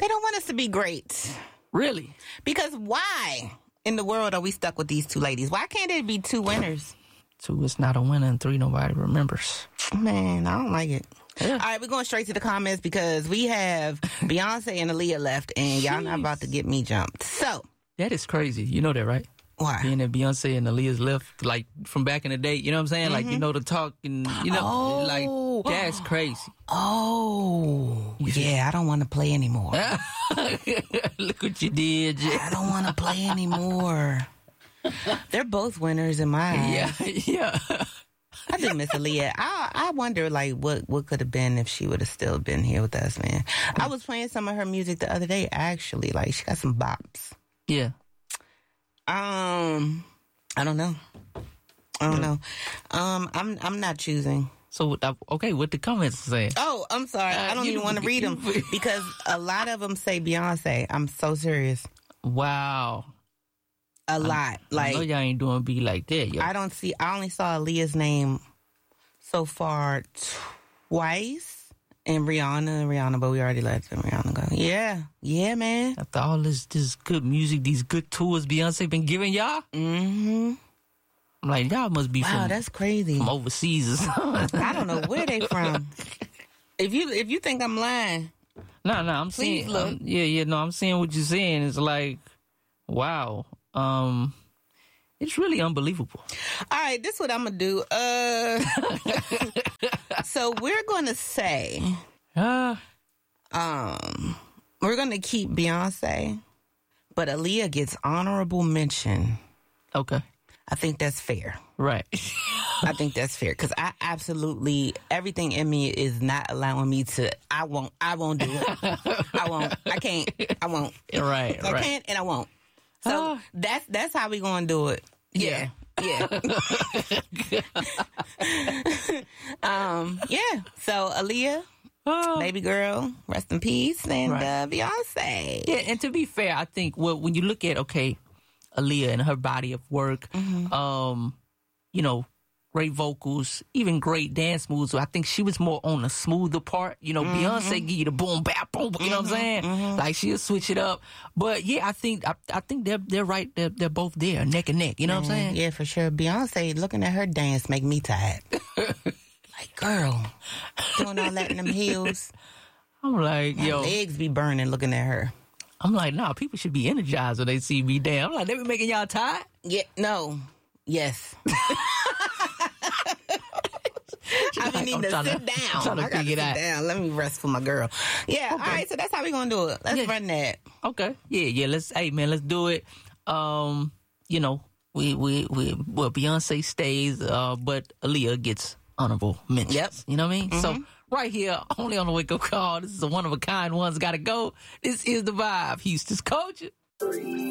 They don't want us to be great. Really? Because why in the world are we stuck with these two ladies? Why can't it be two winners? Two is not a winner and three nobody remembers. Man, I don't like it. Yeah. All right, we're going straight to the comments because we have Beyonce and Aaliyah left, and y'all not about to get me jumped. So that is crazy. You know that, right? Why? Being that Beyonce and Aaliyah's left, like, from back in the day, you know what I'm saying? Like, you know, the talk and, you know, like, that's crazy. Oh, yeah, I don't want to play anymore. Look what you did, Jay. I don't want to play anymore. They're both winners in my eyes. Yeah. I do miss Aaliyah. I wonder, like, what could have been if she would have still been here with us, man. I was playing some of her music the other day, actually. Like, she got some bops. Yeah. I don't know. I'm not choosing. So, okay, what the comments say? Oh, I'm sorry. I don't even want to read them because a lot of them say Beyonce. I'm so serious. Wow. A lot. Like, I know y'all ain't doing B like that, yo. I only saw Aaliyah's name so far twice. And Rihanna, but we already let Rihanna go. Yeah, man. After all this good music, these good tours Beyonce been giving y'all? Mm-hmm. I'm like, y'all must be that's crazy. From overseas or something. I don't know where they from. If you think I'm lying. No, I'm Please seeing. look. I'm seeing what you're saying. It's like, wow. It's really unbelievable. All right, this is what I'm gonna do. So we're gonna say, we're gonna keep Beyonce, but Aaliyah gets honorable mention. Okay. I think that's fair. Right. I think that's fair because I absolutely everything in me is not allowing me to. I won't do it. I won't. I can't. I won't. Right. I can't and I won't. So that's how we gonna do it. Yeah. So Aaliyah, baby girl, rest in peace, and Beyonce. Yeah, and to be fair, I think when you look at Aaliyah and her body of work, you know, great vocals, even great dance moves. I think she was more on the smoother part. You know, Beyonce give you the boom, bap, boom. You know what I'm saying? Like she'll switch it up. But yeah, I think they're right. They're both there, neck and neck. You know what I'm saying? Yeah, for sure. Beyonce looking at her dance make me tired. Like, girl, doing all that in them heels. I'm like, my legs be burning looking at her. I'm like, nah, people should be energized when they see me dance. I'm like, they be making y'all tired? Yeah, no. Yes. I need to sit down. I gotta sit down. Let me rest for my girl. Yeah, okay. All right, so that's how we gonna do it. Let's run that. Okay. Yeah, let's do it. You know, Beyonce stays, but Aaliyah gets honorable mentions. Yep. You know what I mean? So right here, only on the Wake Up Call, this is a one of a kind one's gotta go. This is The Vibe, Houston's culture.